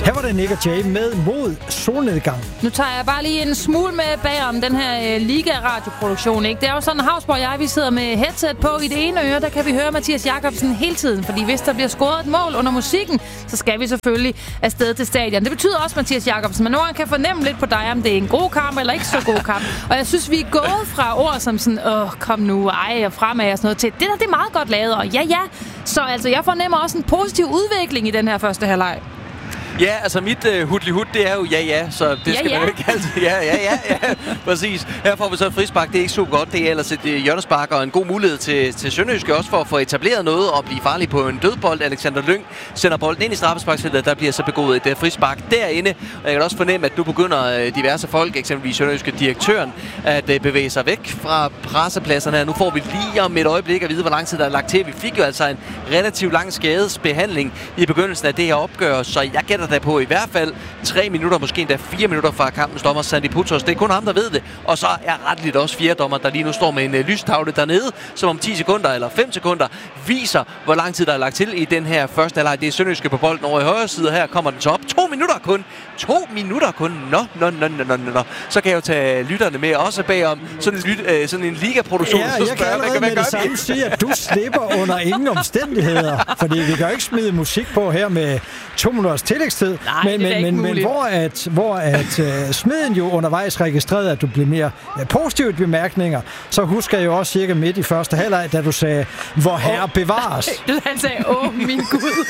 Her var det Nick og Jay med Mod solnedgang. Nu tager jeg bare lige en smule med bagom den her Liga-radioproduktion, ikke? Det er jo sådan, Havsborg og jeg, vi sidder med headset på i det ene øre, der kan vi høre Mathias Jakobsen hele tiden. Fordi hvis der bliver scoret et mål under musikken, så skal vi selvfølgelig afsted til stadion. Det betyder også, Mathias Jakobsen, men nogen kan fornemme lidt på dig, om det er en god kamp eller ikke så god kamp. Og jeg synes, vi er gået fra ord som sådan, kom nu, og fremad og sådan noget, til det der, det er meget godt lavet, og ja. Så altså, jeg fornemmer også en positiv udvikling i den her første halvleg. Ja, altså mit hudli-hud, det er jo ja, så det skal man jo ikke altid. Ja, præcis. Her får vi så et frispark, det er ikke super godt. Det er ellers et hjørnespark og en god mulighed til Sønderjyske også for at få etableret noget og blive farlig på en dødbold. Alexander Lyng sender bolden ind i straffesparksfeltet, der bliver så begået et frispark derinde. Og jeg kan også fornemme, at nu begynder diverse folk, eksempelvis Sønderjyske direktøren, at bevæge sig væk fra pressepladserne her. Nu får vi lige om et øjeblik at vide, hvor lang tid der er lagt til. Vi fik jo altså en relativt lang skadesbehandling i begyndelsen af det her opgør, så jeg gætter der på i hvert fald 3 minutter, måske endda 4 minutter fra kampens dommer Sandy Putos. Det er kun ham, der ved det. Og så er retligt også fjerde dommer, der lige nu står med en lystavle dernede, som om 10 sekunder eller 5 sekunder viser, hvor lang tid der er lagt til i den her første halvleg. Det er Sønderjyske på bolden over i højre side. Her kommer den så op. 2 minutter kun. 2 minutter kun. Nå. Så kan jeg jo tage lytterne med også bagom sådan en ligaproduktion. Ja, jeg kan allerede med det samme sige, at du slipper under ingen omstændigheder. Fordi vi kan jo ikke smide musik på her med 2 minutters tillægstid. Men hvor smeden jo undervejs registrerede, at du blev mere positivt bemærkninger, så husker jeg jo også cirka midt i første halvleg, da du sagde, hvor herre bevares. Han sagde, min Gud.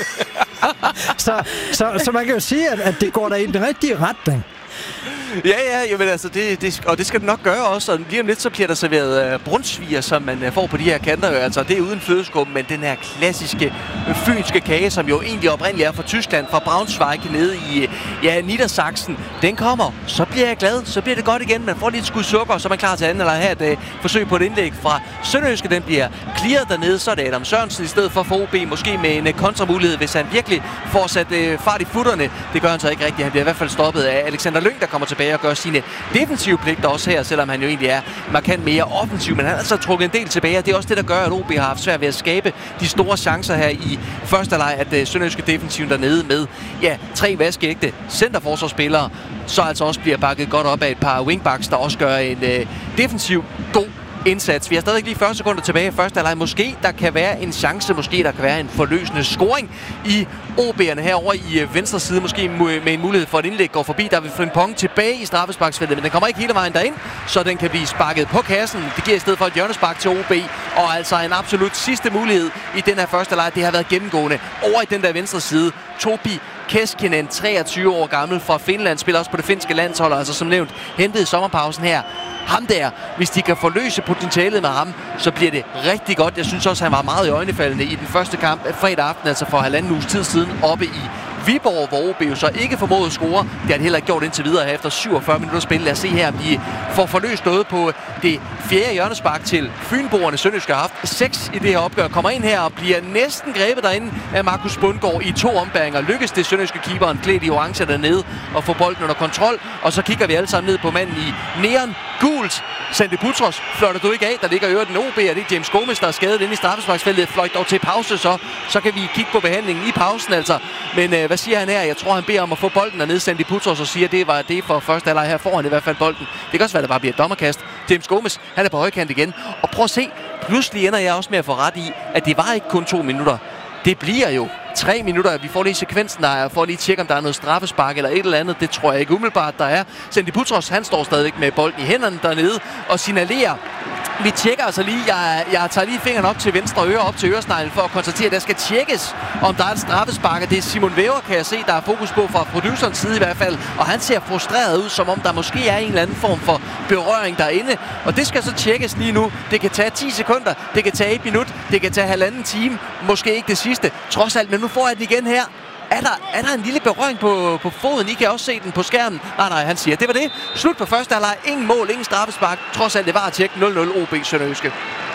så man kan jo sige, at det går der i den rigtige retning. Ja, men altså, det skal det nok gøre også, og lige om lidt, så bliver der serveret brunsviger, som man får på de her kanter, altså det er uden flødeskum, men den her klassiske fynske kage, som jo egentlig oprindeligt er fra Tyskland, fra Braunschweig nede i Niedersachsen, den kommer, så bliver jeg glad, så bliver det godt igen, man får lidt skud sukker, så er man klar til anden, eller her et forsøg på et indlæg fra Sønderjyske, den bliver clearet dernede, så er det Adam Sørensen i stedet for OB, måske med en kontramulighed, hvis han virkelig får sat fart i futterne. Det gør han så ikke rigtigt, han bliver i hvert fald stoppet af Alexander Lyng, der kommer tilbage og gør sine defensive pligter også her, selvom han jo egentlig er markant mere offensiv, men han har altså trukket en del tilbage, og det er også det, der gør, at OB har haft svært ved at skabe de store chancer her i første halvleg, at Sønderjyske defensiven dernede med 3 vaskeægte centerforsvarsspillere, så altså også bliver bakket godt op af et par wingbacks, der også gør en defensiv god indsats. Vi har stadig lige 40 sekunder tilbage i første halvleg. Måske der kan være en chance, måske der kan være en forløsende scoring i OB'erne herovre i venstre side, måske med en mulighed for et indlæg går forbi. Der vil Frimpong tilbage i straffesparksfeltet, men den kommer ikke hele vejen derind, så den kan blive sparket på kassen. Det giver i stedet for et hjørnespark til OB, og altså en absolut sidste mulighed i den her første halvleg. Det har været gennemgående over i den der venstre side. Topi Keskinen, 23 år gammel fra Finland, spiller også på det finske landshold, altså som nævnt hentet i sommerpausen her. Ham der, hvis de kan forløse potentialet med ham, så bliver det rigtig godt. Jeg synes også, han var meget i øjnefaldende i den første kamp fredag aften, altså for 1,5 uges tid siden, oppe i Viborg, hvor OB jo så ikke formåede at score. Det har de heller ikke gjort indtil videre her efter 47 minutter spil. Lad os se her, om de får forløst noget på det 4. hjørnespark til Fynboerne. Sønderjyske har haft 6 i det her opgør. Kommer ind her og bliver næsten grebet derinde af Markus Bundgaard i 2 ombæringer. Lykkes det Sønderjyske keeperen klædt i orange dernede og få bolden under kontrol. Og så kigger vi alle sammen ned på manden i neon gult. Sandy Putos fløjter du ikke af. Der ligger øvrigt en OB, og det er James Gomes, der er skadet inde i straffesparksfeltet. Fløjt dog til pause, så kan vi kigge på behandlingen i pausen altså. Men hvad siger han her? Jeg tror, han beder om at få bolden dernede, Sandy Putos, og siger, at det var det for første halvleg. Her får han i hvert fald bolden. Det kan også være, at det bare bliver et dommerkast. James Gomes, han er på højkant igen. Og prøv at se, pludselig ender jeg også med at få ret i, at det var ikke kun 2 minutter. Det bliver jo 3 minutter. Vi får lige sekvensen, der er, for lige at tjekke, om der er noget straffespark eller et eller andet. Det tror jeg ikke umiddelbart, der er. Sandy Putos, han står stadig med bolden i hænderne dernede og signalerer. Vi tjekker altså lige, jeg tager lige fingeren op til venstre øre, op til øresneglen, for at konstatere, at der skal tjekkes, om der er et straffespark. Det er Simon Væver, kan jeg se, der er fokus på fra producerens side i hvert fald. Og han ser frustreret ud, som om der måske er en eller anden form for berøring derinde. Og det skal så tjekkes lige nu. Det kan tage 10 sekunder, det kan tage 1 minut, det kan tage 1,5 time. Måske ikke det sidste, trods alt, men nu får jeg den igen her. Er der en lille berøring på foden? I kan også se den på skærmen. Nej, han siger, det var det. Slut på første halvleg. Ingen mål, ingen straffespark. Trods alt, det var at tjekke 0-0 OB Sønderjyske.